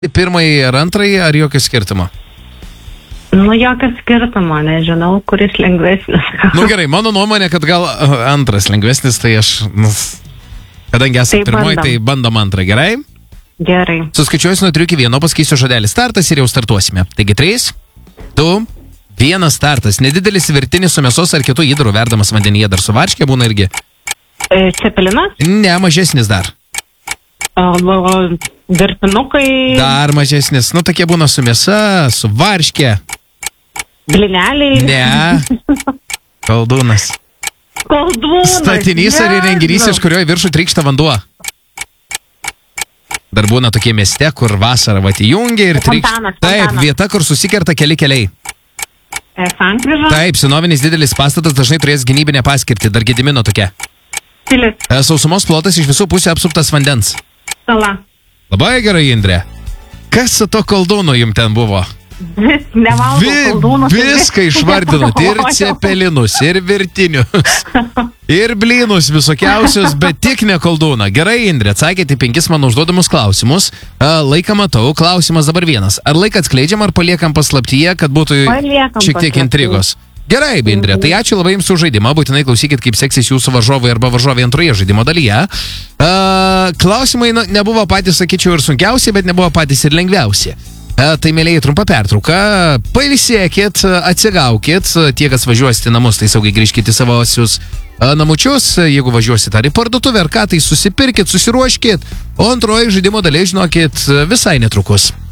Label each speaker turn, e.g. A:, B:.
A: Pirmąjį ar antrąjį, ar jokio skirtumo?
B: Nu, jokio skirtumo, nežinau, kuris lengvesnis.
A: Nu gerai, mano nuomonė, kad gal antras lengvesnis, tai aš, kadangi esate pirmoji, tai bandom antrą, gerai?
B: Gerai.
A: Suskaičiuosiu nuo 3 iki 1, pasakysiu žodelį startas ir jau startuosime. Taigi 3, 2, 1 startas. Nedidelis virtinis su mėsos ar kitų įdarų verdamas vandenyje, dar su varškė būna irgi.
B: Cepelinas?
A: Ne, mažesnis dar.
B: Virtinukai.
A: Dar mažesnis. Nu, tokie būna su mėsa, su varškė.
B: Blineliai.
A: Ne. Koldūnas.
B: Koldūnas.
A: Statinys ar įrenginys, iš kurio į viršų trykšta vanduo. Dar būna tokie mieste, kur vasarą įjungia ir trykšta. Taip, vieta, kur susikerta keli keliai.
B: Sankryža.
A: Taip, senovinis didelis pastatas dažnai turės gynybinę paskirtį. Dar Gedimino tokia.
B: Pilis.
A: Sausumos plotas iš visų pusių apsuptas vandens.
B: Sala.
A: Labai gerai, Indrė. Kas su to koldūnu jums ten buvo?
B: Nevalgau koldūnus.
A: Viską išvardinot. Ir cepelinus, ir virtinius, ir blynus visokiausius, bet tik ne koldūną. Gerai, Indrė, atsakėte 5 mano užduodamus klausimus. Laiką matau. Klausimas dabar 1. Ar laiką atskleidžiam, ar paliekam paslaptyje, kad būtų šiek tiek intrigos? Gerai, Indrė, tai ačiū labai jums už žaidimą. Būtinai klausykit, kaip seksis jūsų varžovai arba varžovai antroje žaidimo dalyje. Klausimai nebuvo patys, sakyčiau, ir sunkiausi, bet nebuvo patys ir lengviausi. Tai, mėlyje, trumpa pertrauka. Pailsėkit, atsigaukit. Tie, kas važiuosite namus, tai saugiai grįžkite į savosius namučius. Jeigu važiuosite ar į parduotuvę, ar ką, tai susipirkit, susiruoškit. O antroji žaidimo dalyje, žinokit, visai netrukus.